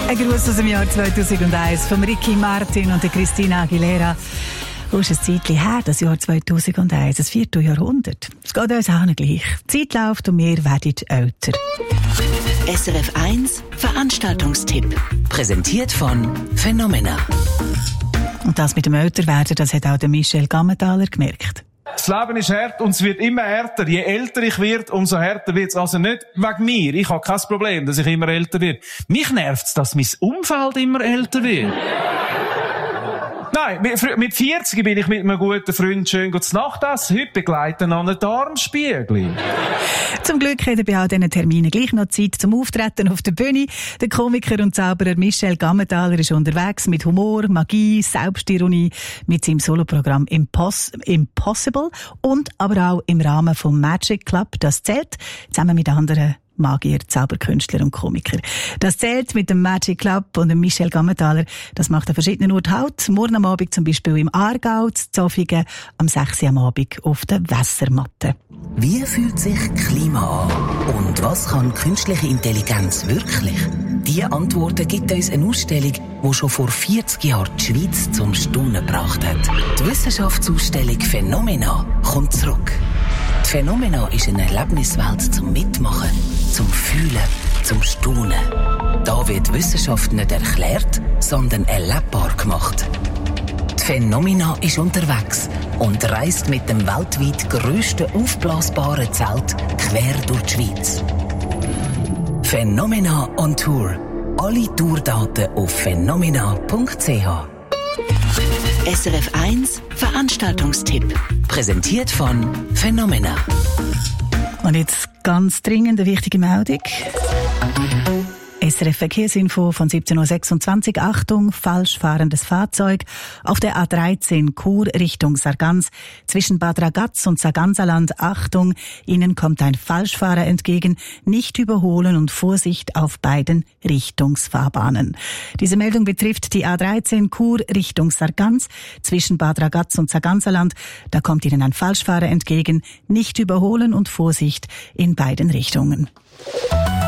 Ein Gruß aus dem Jahr 2001 von Ricky Martin und der Christina Aguilera. Wo ist ein Zeitchen her, das Jahr 2001, das 4. Jahrhundert? Es geht uns auch nicht gleich. Die Zeit läuft und wir werden älter. SRF 1 Veranstaltungstipp. Präsentiert von Phenomena. Und das mit dem Älterwerden, das hat auch der Michel Gammenthaler gemerkt. Das Leben ist hart und es wird immer härter. Je älter ich werde, umso härter wird es. Also nicht wegen mir. Ich habe kein Problem, dass ich immer älter werde. Mich nervt es, dass mein Umfeld immer älter wird. Nein, mit 40 bin ich mit einem guten Freund schön zu Nacht essen. Heute begleiten an einem Darmspiegel. Zum Glück hat er bei all diesen Terminen gleich noch Zeit zum Auftreten auf der Bühne. Der Komiker und Zauberer Michel Gammenthaler ist unterwegs mit Humor, Magie, Selbstironie, mit seinem Soloprogramm Impossible und aber auch im Rahmen vom Magic Club. Das zählt zusammen mit anderen Magier, Zauberkünstler und Komiker. Das zählt mit dem Magic Club und dem Michel Gammenthaler. Das macht an verschiedenen Orten Halt. Morgen am Abend zum Beispiel im Aargau, in Zofingen, am 6. am Abend auf der Wässermatte. Wie fühlt sich Klima an? Und was kann künstliche Intelligenz wirklich? Diese Antworten gibt uns eine Ausstellung, die schon vor 40 Jahren die Schweiz zum Staunen gebracht hat. Die Wissenschaftsausstellung Phenomena kommt zurück. Die Phenomena ist eine Erlebniswelt zum Mitmachen, zum Fühlen, zum Staunen. Da wird Wissenschaft nicht erklärt, sondern erlebbar gemacht. Die Phenomena ist unterwegs und reist mit dem weltweit grössten aufblasbaren Zelt quer durch die Schweiz. Phenomena on Tour. Alle Tourdaten auf phenomena.ch. SRF 1 Veranstaltungstipp. Präsentiert von Phenomena. Und jetzt ganz dringend eine wichtige Meldung. SRF Verkehrsinfo von 17.26 Uhr. Achtung, falsch fahrendes Fahrzeug auf der A13 Chur Richtung Sargans zwischen Bad Ragaz und Sarganserland. Achtung, Ihnen kommt ein Falschfahrer entgegen. Nicht überholen und Vorsicht auf beiden Richtungsfahrbahnen. Diese Meldung betrifft die A13 Chur Richtung Sargans zwischen Bad Ragaz und Sarganserland. Da kommt Ihnen ein Falschfahrer entgegen. Nicht überholen und Vorsicht in beiden Richtungen.